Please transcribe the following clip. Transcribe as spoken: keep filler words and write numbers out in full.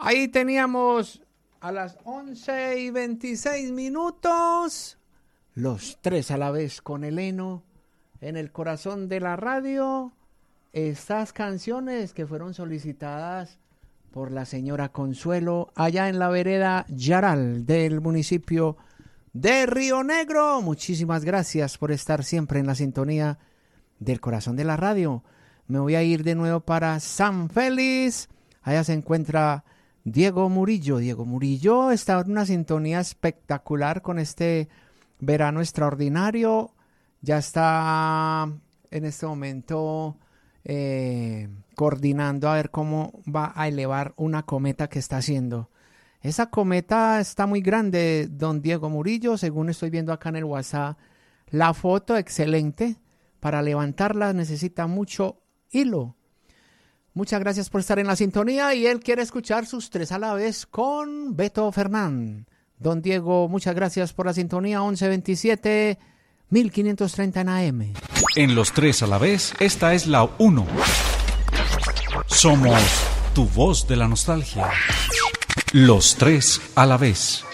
Ahí teníamos a las once y veintiséis minutos, los tres a la vez con Eleno en el corazón de la radio. Estas canciones que fueron solicitadas por la señora Consuelo allá en la vereda Yaral del municipio de Río Negro. Muchísimas gracias por estar siempre en la sintonía del corazón de la radio. Me voy a ir de nuevo para San Félix. Allá se encuentra Diego Murillo. Diego Murillo está en una sintonía espectacular con este verano extraordinario. Ya está en este momento eh, coordinando a ver cómo va a elevar una cometa que está haciendo. Esa cometa está muy grande, don Diego Murillo, según estoy viendo acá en el WhatsApp. La foto excelente. Para levantarla necesita mucho hilo. Muchas gracias por estar en la sintonía y él quiere escuchar sus tres a la vez con Beto Fernán. Don Diego, muchas gracias por la sintonía. Once veintisiete, mil quinientos treinta en A M. En los tres a la vez, esta es la uno. Somos tu voz de la nostalgia. Los tres a la vez.